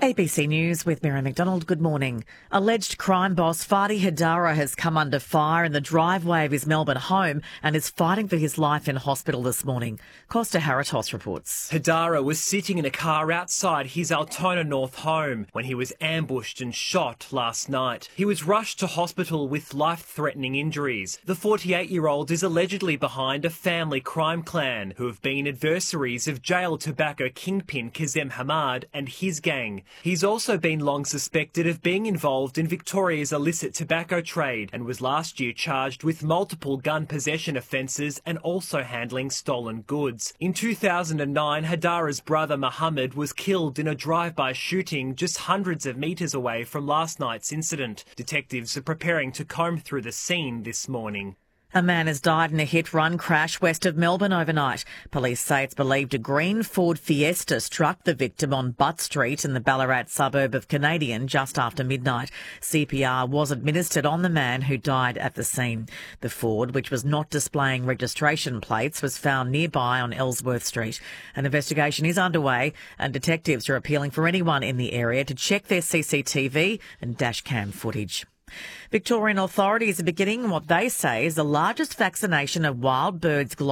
ABC News with Mary McDonald. Good morning. Alleged crime boss Fadi Hedara has come under fire in the driveway of his Melbourne home and is fighting for his life in hospital this morning. Costa Haratos reports. Hedara was sitting in a car outside his Altona North home when he was ambushed and shot last night. He was rushed to hospital with life-threatening injuries. The 48-year-old is allegedly behind a family crime clan who have been adversaries of jail tobacco kingpin Kazem Hamad and his gang. He's also been long suspected of being involved in Victoria's illicit tobacco trade and was last year charged with multiple gun possession offences and also handling stolen goods. In 2009, Hedara's brother Mohammed was killed in a drive-by shooting just hundreds of metres away from last night's incident. Detectives are preparing to comb through the scene this morning. A man has died in a hit-run crash west of Melbourne overnight. Police say it's believed a green Ford Fiesta struck the victim on Butt Street in the Ballarat suburb of Canadian just after midnight. CPR was administered on the man who died at the scene. The Ford, which was not displaying registration plates, was found nearby on Ellsworth Street. An investigation is underway and detectives are appealing for anyone in the area to check their CCTV and dashcam footage. Victorian authorities are beginning what they say is the largest vaccination of wild birds globally.